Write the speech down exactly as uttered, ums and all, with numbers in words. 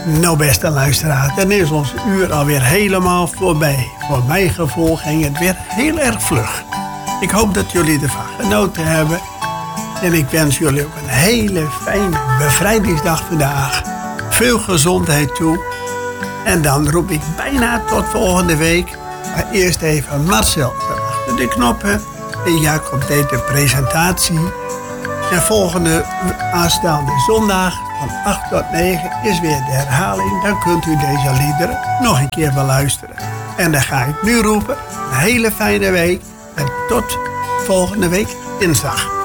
Nou, beste luisteraar, dan is ons uur alweer helemaal voorbij. Voor mijn gevoel ging het weer heel erg vlug. Ik hoop dat jullie ervan genoten hebben. En ik wens jullie ook een hele fijne bevrijdingsdag vandaag. Veel gezondheid toe. En dan roep ik bijna tot volgende week. Maar eerst even Marcel achter de knoppen. En Jacob deed de presentatie. En volgende aanstaande zondag van acht tot negen is weer de herhaling. Dan kunt u deze liederen nog een keer beluisteren. En dan ga ik nu roepen. Een hele fijne week. En tot volgende week dinsdag.